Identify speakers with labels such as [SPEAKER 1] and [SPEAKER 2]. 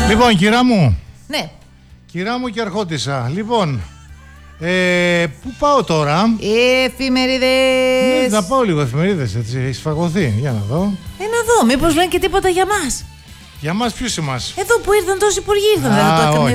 [SPEAKER 1] Λοιπόν, κυρά μου.
[SPEAKER 2] Ναι.
[SPEAKER 1] Κυρά μου και αρχόντισσα. Λοιπόν, πού πάω τώρα?
[SPEAKER 2] Εφημερίδες.
[SPEAKER 1] Να πάω λίγο εφημερίδες, έτσι. Έχεις φαγωθεί. Για να δω.
[SPEAKER 2] Να δω, μήπως λένε και τίποτα για μας.
[SPEAKER 1] Για μας, ποιους εμάς?
[SPEAKER 2] Εδώ που ήρθαν τόσοι υπουργοί ήρθαν.
[SPEAKER 1] Α,
[SPEAKER 2] Δεν θα το έκανε.